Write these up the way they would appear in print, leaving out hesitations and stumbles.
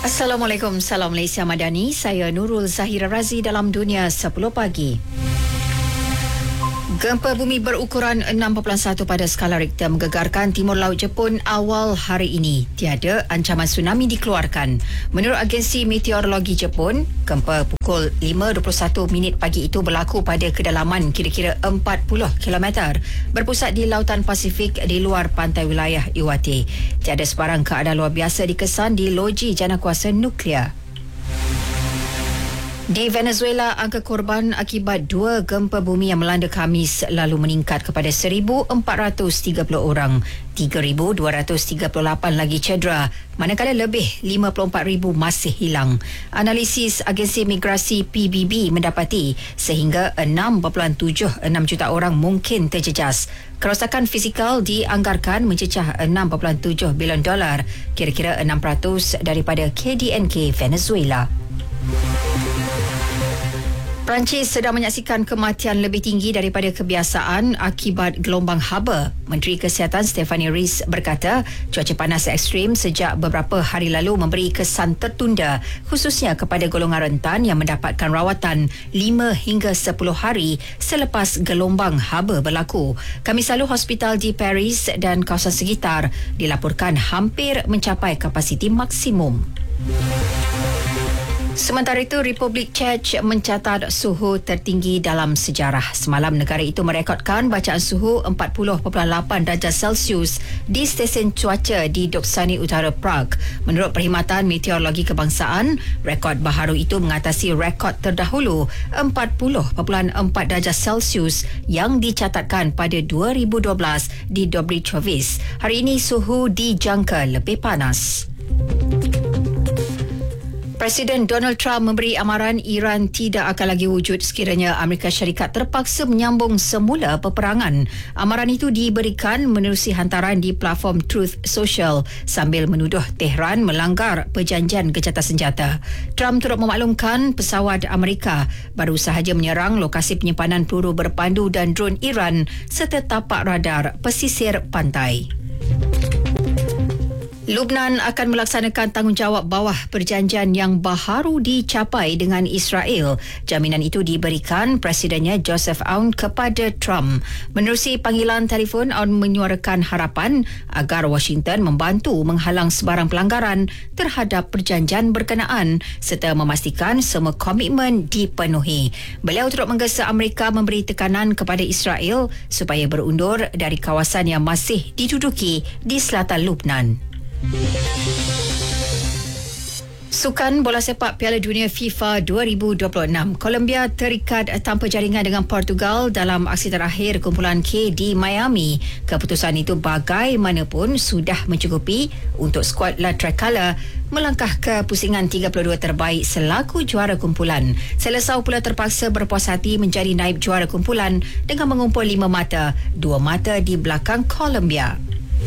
Assalamualaikum, salam Malaysia Madani. Saya Nurul Zahira Razi dalam Dunia 10 Pagi. Gempa bumi berukuran 6.1 pada skala Richter menggegarkan timur laut Jepun awal hari ini. Tiada ancaman tsunami dikeluarkan. Menurut agensi meteorologi Jepun, gempa pukul 5.21 pagi itu berlaku pada kedalaman kira-kira 40 km, berpusat di lautan Pasifik di luar pantai wilayah Iwate. Tiada sebarang keadaan luar biasa dikesan di loji janakuasa nuklear. Di Venezuela, angka korban akibat dua gempa bumi yang melanda Khamis lalu meningkat kepada 1,430 orang. 3,238 lagi cedera, manakala lebih 54,000 masih hilang. Analisis agensi migrasi PBB mendapati sehingga 6.76 juta orang mungkin terjejas. Kerosakan fizikal dianggarkan mencecah 6.7 bilion dolar, kira-kira 6% daripada KDNK Venezuela. Perancis sedang menyaksikan kematian lebih tinggi daripada kebiasaan akibat gelombang haba. Menteri Kesihatan Stephanie Rees berkata, cuaca panas ekstrim sejak beberapa hari lalu memberi kesan tertunda, khususnya kepada golongan rentan yang mendapatkan rawatan 5 hingga 10 hari selepas gelombang haba berlaku. Khamis lalu, hospital di Paris dan kawasan sekitar dilaporkan hampir mencapai kapasiti maksimum. Sementara itu, Republik Czech mencatat suhu tertinggi dalam sejarah. Semalam negara itu merekodkan bacaan suhu 40.8 darjah Celsius di stesen cuaca di Doksani Utara Prague. Menurut Perkhidmatan Meteorologi Kebangsaan, rekod baharu itu mengatasi rekod terdahulu 40.4 darjah Celsius yang dicatatkan pada 2012 di Dobrichovice. Hari ini suhu dijangka lebih panas. Presiden Donald Trump memberi amaran Iran tidak akan lagi wujud sekiranya Amerika Syarikat terpaksa menyambung semula peperangan. Amaran itu diberikan menerusi hantaran di platform Truth Social sambil menuduh Tehran melanggar perjanjian gencatan senjata. Trump turut memaklumkan pesawat Amerika baru sahaja menyerang lokasi penyimpanan peluru berpandu dan drone Iran serta tapak radar pesisir pantai. Lubnan akan melaksanakan tanggungjawab bawah perjanjian yang baharu dicapai dengan Israel. Jaminan itu diberikan Presidennya Joseph Aoun kepada Trump. Menerusi panggilan telefon, Aoun menyuarakan harapan agar Washington membantu menghalang sebarang pelanggaran terhadap perjanjian berkenaan serta memastikan semua komitmen dipenuhi. Beliau turut menggesa Amerika memberi tekanan kepada Israel supaya berundur dari kawasan yang masih diduduki di selatan Lubnan. Sukan bola sepak Piala Dunia FIFA 2026. Colombia terikat tanpa jaringan dengan Portugal dalam aksi terakhir kumpulan K di Miami. Keputusan itu bagaimanapun sudah mencukupi untuk skuad La Tricolor melangkah ke pusingan 32 terbaik selaku juara kumpulan. Selesaw pula terpaksa berpuas hati menjadi naib juara kumpulan dengan mengumpul 5 mata, 2 mata di belakang Colombia.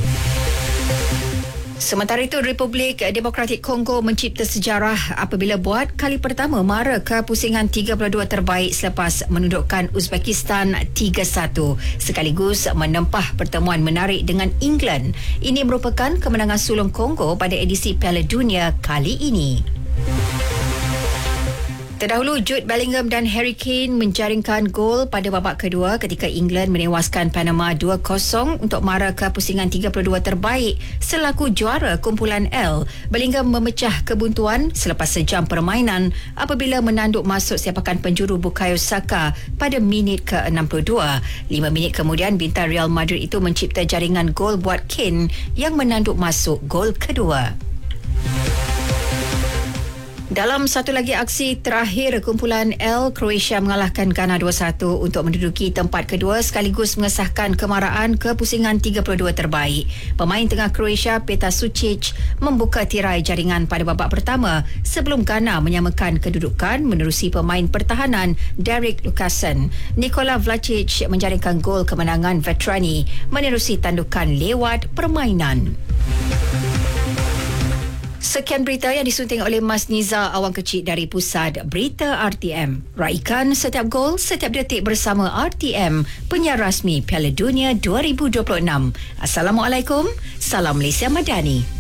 Sementara itu, Republik Demokratik Kongo mencipta sejarah apabila buat kali pertama mara ke pusingan 32 terbaik selepas menundukkan Uzbekistan 3-1 sekaligus menempah pertemuan menarik dengan England. Ini merupakan kemenangan sulung Kongo pada edisi Piala Dunia kali ini. Terdahulu, Jude Bellingham dan Harry Kane menjaringkan gol pada babak kedua ketika England menewaskan Panama 2-0 untuk mara ke pusingan 32 terbaik selaku juara kumpulan L. Bellingham memecah kebuntuan selepas sejam permainan apabila menanduk masuk sepakan penjuru Bukayo Saka pada minit ke-62. 5 minit kemudian, bintang Real Madrid itu mencipta jaringan gol buat Kane yang menanduk masuk gol kedua. Dalam satu lagi aksi terakhir kumpulan L, Croatia mengalahkan Ghana 2-1 untuk menduduki tempat kedua sekaligus mengesahkan kemaraan ke pusingan 32 terbaik. Pemain tengah Croatia Petar Sucic membuka tirai jaringan pada babak pertama sebelum Ghana menyamakan kedudukan menerusi pemain pertahanan Derek Lucassen. Nikola Vlasic menjaringkan gol kemenangan veterani menerusi tandukan lewat permainan. Sekian berita yang disunting oleh Mas Niza Awang Kecil dari Pusat Berita RTM. Raikan setiap gol, setiap detik bersama RTM, penyiar rasmi Piala Dunia 2026. Assalamualaikum, salam Malaysia Madani.